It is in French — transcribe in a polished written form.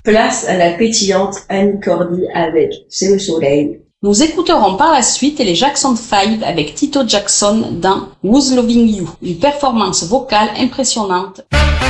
Place à la pétillante Annie Cordy avec C'est le soleil. Nous écouterons par la suite les Jackson 5 avec Tito Jackson dans Who's Loving You, une performance vocale impressionnante.